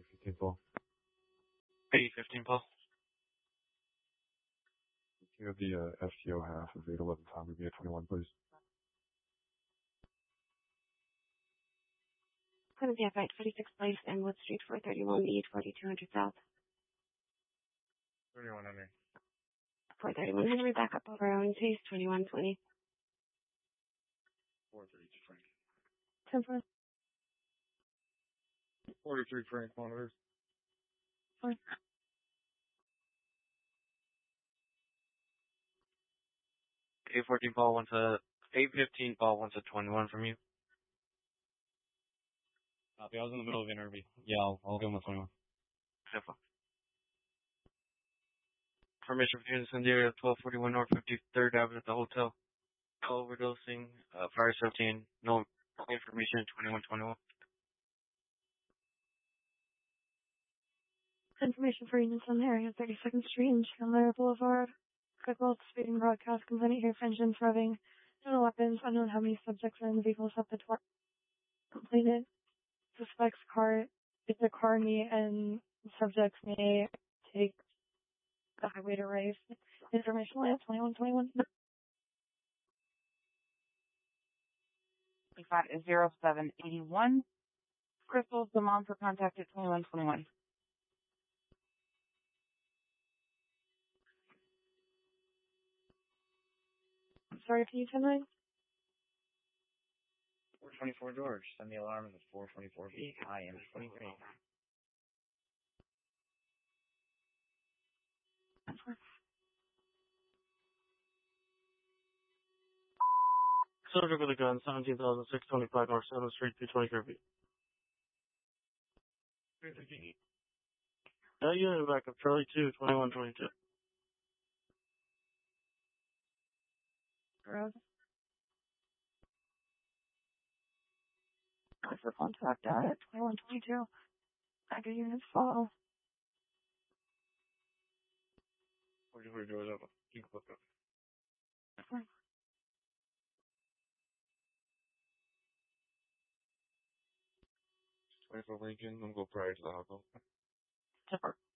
15 Paul. 815 Paul. You have the FTO half of 811 Tom would be at 21, please. Going to be at 46 Place, Inwood Street, 431 E, 4200 South. 31 Henry. 431 Henry, back up over Owen Chase, 2120. 432 Frank. 10 43 Frank monitors. 4. 814 Paul wants a 815 Paul wants a 21 from you. Copy. I was in the middle of an interview. Yeah, I'll give him a 21. Permission for units in the area of 1241 North 53rd Avenue at the hotel. Overdosing, fire 17, no information, 2121. Information for units on the area of 32nd Street and Chandler Boulevard. Critical speeding broadcast, complainant here for engines revving. No weapons, unknown how many subjects are in the vehicle except the complainant suspects car is a car meet and subjects may take the highway to race. Information line 2121. 0781. Crystal's the mom for contact at 2121. I'm sorry, can you tell me? 424 George. Send the alarm in the 424B. I am 23. Subject with a gun, 17,625 North 7th Street, 223 feet. 315. Unit back up, Charlie 2, 2122. Road. For contact at 2122. Back of units follow. 44 doors open. You can look up. 24 Lincoln, I'm going to go prior to the hospital. Tipper.